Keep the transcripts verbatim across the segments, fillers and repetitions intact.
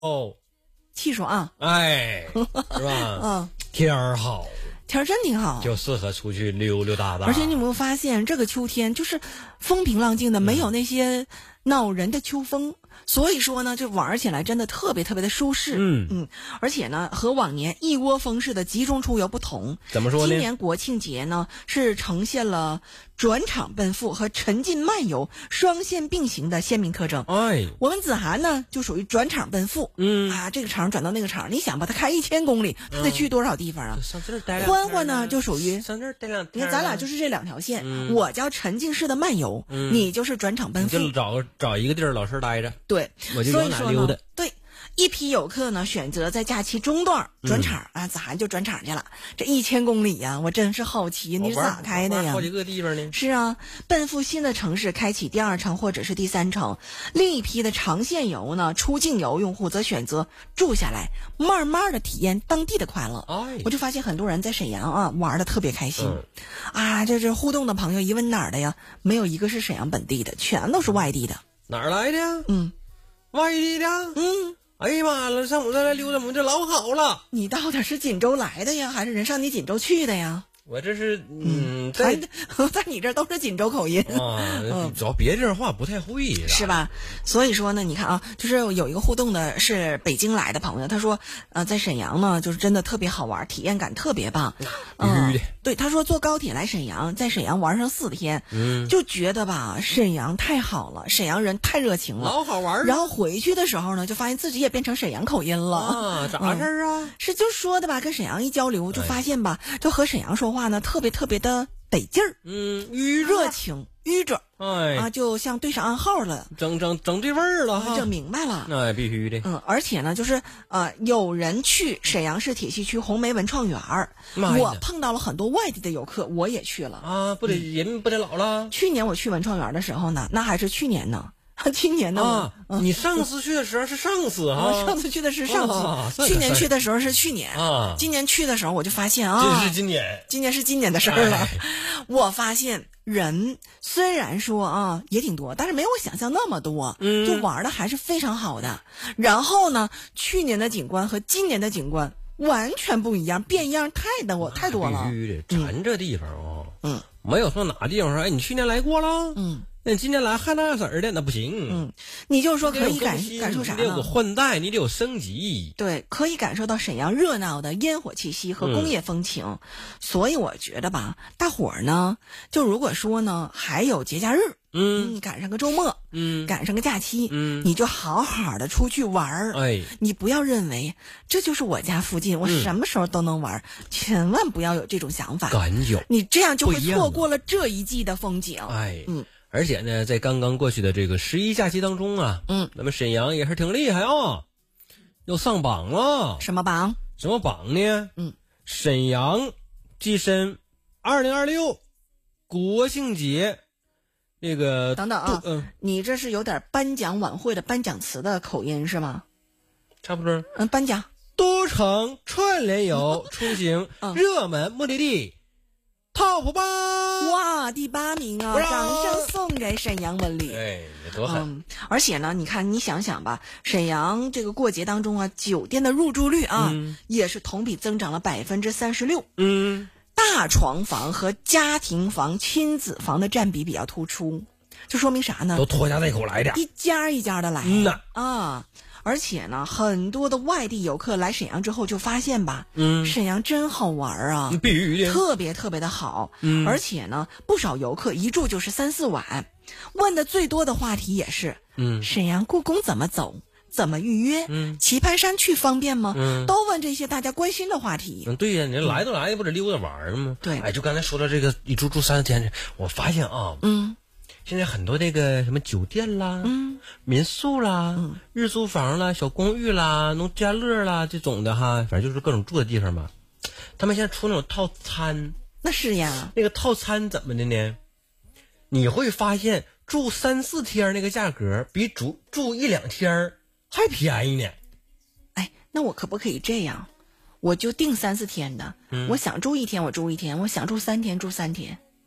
哦， 气爽啊， 哎，是吧？ 嗯， 天儿好， 天儿真挺好， 就适合出去溜溜达达。 而且你有没有发现，这个秋天就是风平浪静的，没有那些恼人的秋风。所以说呢，这玩起来真的特别特别的舒适。 嗯嗯，而且呢，和往年一窝蜂式的集中出游不同， 怎么说呢？ 今年国庆节呢是呈现了转场奔赴和沉浸漫游双线并行的鲜明特征。 哎， 我们子涵呢就属于转场奔赴。 嗯啊，这个场转到那个场，你想吧，他开一千公里，他得去多少地方啊？ 上这儿待两天。 欢欢呢就属于上这儿待两天。 你看咱俩就是这两条线， 嗯、 我叫沉浸式的漫游， 嗯、 你就是转场奔赴。 你就找找一个地儿老实待着。 对， 我就往哪溜达。 对，一批游客呢选择在假期中段转场、 嗯、 啊，子涵就转场去了。这一千公里呀、啊，我真是好奇，你是咋开的呀？ 好几个地方呢。 是啊，奔赴新的城市，开启第二程或者是第三程。另一批的长线游呢，出境游用户则选择住下来，慢慢的体验当地的快乐。 哎， 我就发现很多人在沈阳啊玩的特别开心、 嗯、 啊，这这互动的朋友一问哪儿的呀，没有一个是沈阳本地的，全都是外地的。 哪儿来的？ 嗯， 外地的。 嗯。 哎呀妈了，上我们这来溜达，我们这老好了。 你到底是锦州来的呀，还是人上你锦州去的呀？ 我这是嗯， 在在你这都是锦州口音啊，嗯、主要别地儿话不太会， 是吧？所以说呢，你看啊，就是有一个互动的是北京来的朋友，他说，呃，在沈阳呢，就是真的特别好玩，体验感特别棒。 必须的、 嗯。对，他说坐高铁来沈阳，在沈阳玩上四天， 嗯， 就觉得吧，沈阳太好了，沈阳人太热情了， 老好玩。 然后回去的时候呢，就发现自己也变成沈阳口音了啊，咋事儿啊、 嗯？是就说的吧，跟沈阳一交流，就发现吧，哎、就和沈阳说话呢，特别特别的得劲儿， 嗯，迂热情。迂着， 哎啊，就像对上暗号了， 整整整对味儿了哈， 整明白了， 那、哎、必须的。 嗯，而且呢，就是呃，有人去沈阳市铁西区红梅文创园儿，我碰到了很多外地的游客，我也去了啊，不得、嗯、人不得老了。 去年我去文创园的时候呢，那还是去年呢。今年呢、 啊嗯？ 你上次去的时候是上次哈、 啊，上次去的是上次， 啊、 去年去的时候是去年啊， 今年去的时候我就发现啊， 这是今年， 今年是今年的事儿了。我发现人虽然说啊也挺多，但是没有我想象那么多， 嗯， 就玩的还是非常好的。然后呢，去年的景观和今年的景观完全不一样，变样太多太多了。 必须的，咱这地方啊， 嗯， 没有说哪地方说，哎，你去年来过了， 嗯。 那你今年来还那样式儿的，那不行。 嗯，你就说可以感感受啥呢？ 你得有个换代，你得有升级。 对，可以感受到沈阳热闹的烟火气息和工业风情。嗯、所以我觉得吧，大伙儿呢，就如果说呢，还有节假日， 嗯， 你赶上个周末， 嗯， 赶上个假期， 嗯， 你就好好的出去玩儿。 哎， 你不要认为这就是我家附近，我什么时候都能玩，嗯、千万不要有这种想法。 敢有， 你这样就会错过了这一季的风景。 哎， 嗯。 而且呢，在刚刚过去的这个十一假期当中啊， 嗯， 那么沈阳也是挺厉害啊，又上榜了。 什么榜？ 什么榜呢？ 嗯， 沈阳跻身二零二六国庆节那个等等啊， 嗯， 你这是有点颁奖晚会的颁奖词的口音是吗？ 差不多。 嗯，颁奖。 多城串联游出行热门目的地。Top 八哇，第八名啊！掌声送给沈阳文旅。 哎，多狠、 嗯！而且呢，你看，你想想吧，沈阳这个过节当中啊，酒店的入住率啊， 嗯、 也是同比增长了百分之三十六。 嗯， 大床房和家庭房、亲子房的占比比较突出，这说明啥呢？ 都拖家带口来的， 一家一家的来。 嗯呐啊。而且呢，很多的外地游客来沈阳之后就发现吧， 嗯， 沈阳真好玩啊， 必须的， 特别特别的好。 嗯， 而且呢，不少游客一住就是三四晚，问的最多的话题也是， 嗯， 沈阳故宫怎么走，怎么预约， 嗯， 棋盘山去方便吗？ 嗯， 都问这些大家关心的话题。 嗯，对呀，你来都来，不得溜达玩吗？ 对， 哎，就刚才说到这个，一住住三四天，我发现啊， 嗯。 现在很多那个什么酒店啦、 嗯、 民宿啦、 嗯、 日租房啦、小公寓啦、农家乐啦这种的哈，反正就是各种住的地方嘛。他们现在出那种套餐， 那是呀。 那个套餐怎么的呢？你会发现住三四天那个价格比住住一两天还便宜呢。 哎，那我可不可以这样？我就订三四天的， 嗯、 我想住一天我住一天，我想住三天住三天。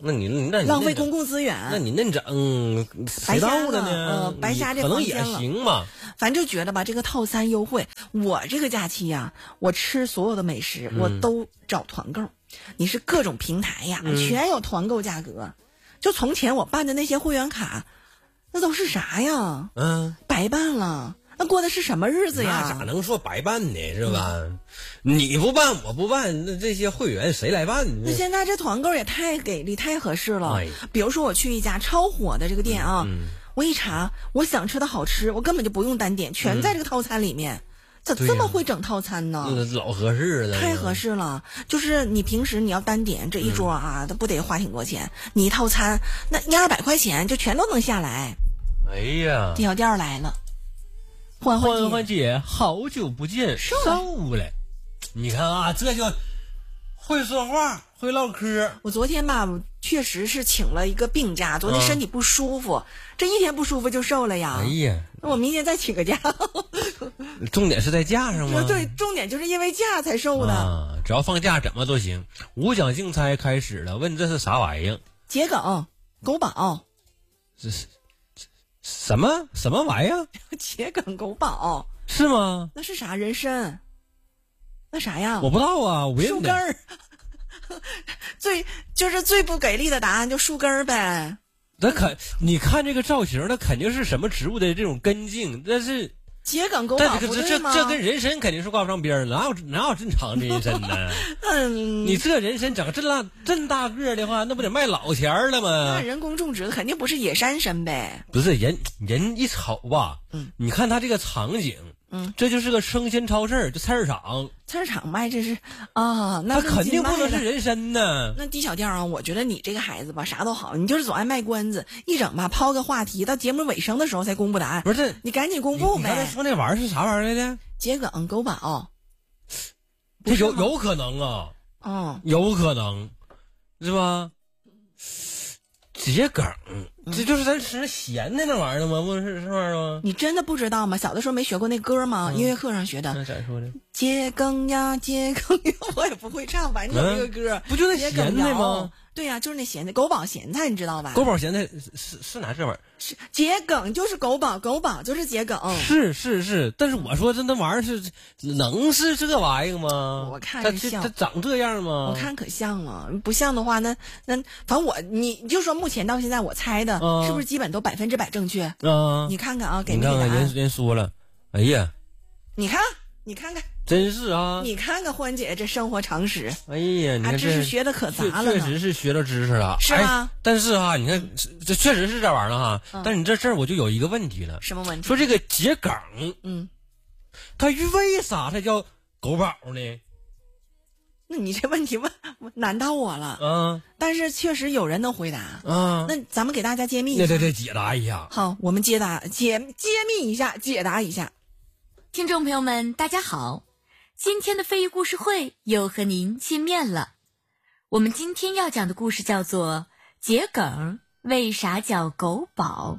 那你那你浪费公共资源。 那你那整谁到了呢？ 呃，白瞎这可能也房间了。 行嘛。 反正就觉得吧，这个套餐优惠，我这个假期呀，我吃所有的美食， 嗯、 我都找团购。你是各种平台呀， 嗯、 全有团购价格。就从前我办的那些会员卡，那都是啥呀？ 嗯， 白办了。那过的是什么日子呀？ 那咋能说白办呢？是吧？嗯、你不办，我不办，那这些会员谁来办呢？ 那现在这团购也太给力，太合适了。 哎、 比如说我去一家超火的这个店啊， 嗯、 我一查，我想吃的好吃，我根本就不用单点，全在这个套餐里面。嗯、咋这么会整套餐呢？ 那老合适了， 太合适了。就是你平时你要单点这一桌啊，它、嗯、不得花挺多钱？你一套餐，那一二百块钱就全都能下来。 哎呀， 地小店来了。欢欢欢姐，好久不见，上午了。你看啊，这就会说话，会唠嗑。 我昨天吧，确实是请了一个病假，昨天身体不舒服，嗯、这一天不舒服就瘦了呀。 哎呀， 那我明天再请个假。 重点是在假上吗？ 对，重点就是因为假才瘦的。 啊，只要放假怎么都行。五奖竞猜开始了，问这是啥玩意儿？ 桔梗狗宝。 这是。什么什么玩意儿？ 桔梗狗宝是吗？ 那是啥？人参？那啥呀？ 我不知道啊，我树根儿。最就是最不给力的答案就树根儿呗。 那肯你看这个造型，那肯定是什么植物的这种根茎，但是桔梗狗宝不对吗？ 这这跟人参肯定是挂不上边儿，哪有哪有这么长的人参呢？ 嗯， 你这人参整这大这大个的话，那不得卖老钱了吗？ 那人工种植的肯定不是野山参呗。 不是人人一瞅吧， 嗯， 你看他这个场景， 嗯， 这就是个生鲜超市，就菜市场。 菜市场卖这是啊，那他肯定不能是人参呢。 那地小店啊，我觉得你这个孩子吧，啥都好，你就是总爱卖关子，一整吧抛个话题，到节目尾声的时候才公布答案。 不是， 你赶紧公布呗。 你刚才说那玩意儿是啥玩意儿来的？ 桔梗狗宝， 这有有可能啊， 嗯， 有可能，是吧？桔梗，这就是咱吃咸的那玩意儿吗？不是是玩意儿吗？ 你真的不知道吗？小的时候没学过那歌吗？嗯、音乐课上学的。 那咋说的？ 桔梗呀，桔梗呀，我也不会唱，反正有这个歌， 嗯、不就那咸的吗？ 对呀、啊，就是那咸的狗宝咸菜，你知道吧？ 狗宝咸菜是是哪这玩意儿？ 是桔梗就是狗宝，狗宝就是桔梗。 是是是，但是我说这那玩意儿是能是这玩意儿吗？ 我看着像， 它长这样吗？ 我看可像了，不像的话，那那反正我你你就说目前到现在我猜的、嗯、是不是基本都百分之百正确？啊、嗯，你看看啊，给没给答案？ 你看看人人说了，哎呀， 你看你看看。 真是啊！ 你看看欢姐这生活常识， 哎呀，你看这知识学的可杂了呢，确实是学到知识了， 是吗？ 哎、但是哈，你看这确实是这玩意儿哈，嗯、但是你这事儿我就有一个问题了。 什么问题？ 说这个桔梗， 嗯， 它为啥它叫狗宝呢？ 那你这问题问难到我了， 嗯， 但是确实有人能回答， 嗯， 那咱们给大家揭秘一下， 对对对，解答一下。 好，我们解答解揭秘一下，解答一下。 听众朋友们，大家好。今天的非遗故事会又和您见面了。我们今天要讲的故事叫做桔梗为啥叫狗宝。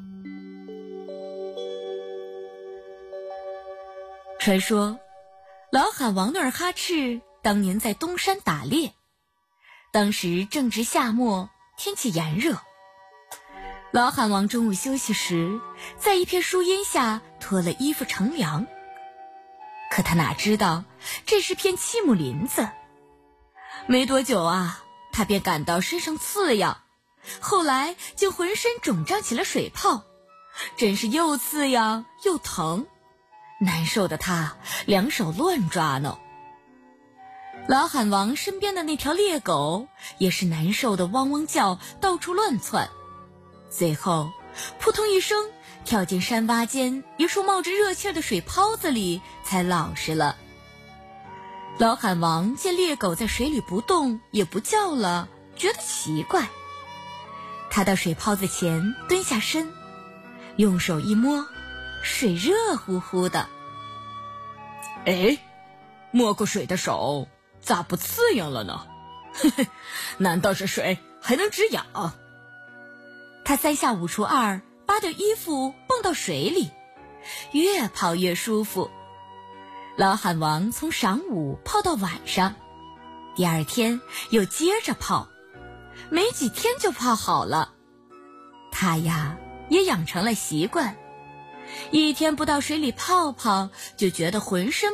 传说老罕王努尔哈赤当年在东山打猎，当时正值夏末，天气炎热。老罕王中午休息时，在一片树荫下脱了衣服乘凉。可他哪知道这是片七亩林子，没多久啊，他便感到身上刺痒，后来竟浑身肿胀起了水泡，真是又刺痒又疼，难受的他两手乱抓挠。老罕王身边的那条猎狗也是难受的汪汪叫，到处乱窜，最后扑通一声跳进山洼间一处冒着热气的水泡子里，才老实了。老罕王见猎狗在水里不动也不叫了，觉得奇怪。他到水泡子前蹲下身，用手一摸，水热乎乎的。哎，摸过水的手咋不刺痒了呢？呵呵，难道这水还能止痒？他三下五除二扒掉衣服蹦到水里，越泡越舒服。老罕王从晌午泡到晚上，第二天又接着泡， 没几天就泡好了。他呀也养成了习惯，一天不到水里泡泡就觉得浑身